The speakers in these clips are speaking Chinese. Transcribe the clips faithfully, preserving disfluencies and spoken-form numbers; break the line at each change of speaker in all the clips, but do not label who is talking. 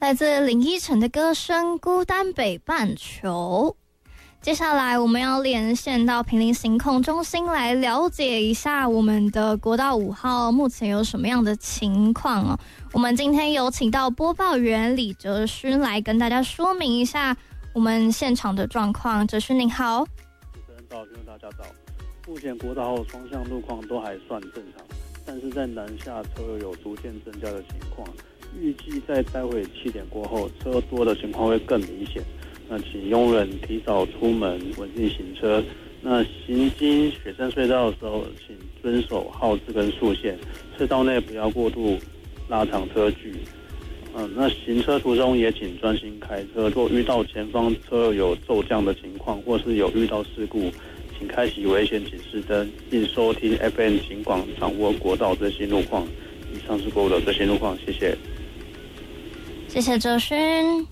来自林依晨的歌声《孤单北半球》。接下来我们要连线到坪林行控中心来了解一下我们的国道五号目前有什么样的情况哦。我们今天有请到播报员李哲勋来跟大家说明一下我们现场的状况。哲勋您好。
主持人早，听众大家早。目前国道后双向路况都还算正常，但是在南下车有逐渐增加的情况。预计在待会七点过后，车多的情况会更明显。那请佣人提早出门，稳定行车。那行经雪山隧道的时候，请遵守号志跟速限，车道内不要过度拉长车距。嗯，那行车途中也请专心开车。若遇到前方车有骤降的情况，或是有遇到事故，请开启危险警示灯，并收听 F M 警广，掌握国道最新路况。以上是国道最新路况，谢谢。
谢谢哲勋。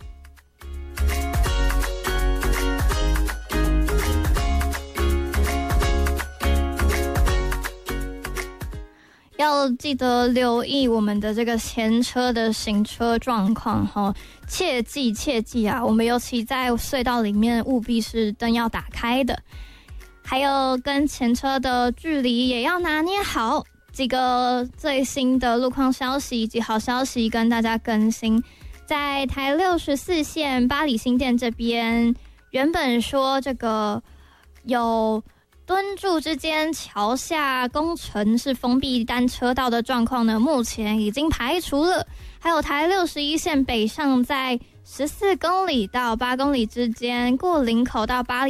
要记得留意我们的这个前车的行车状况哈，切记切记啊！我们尤其在隧道里面，务必是灯要打开的，还有跟前车的距离也要拿捏好。几个最新的路况消息以及好消息跟大家更新。在台六十四线八里新店这边，原本说这个有敦筑之间桥下工程是封闭单车道的状况呢，目前已经排除了。还有台六十一线北上在十四公里到八公里之间，过林口到八里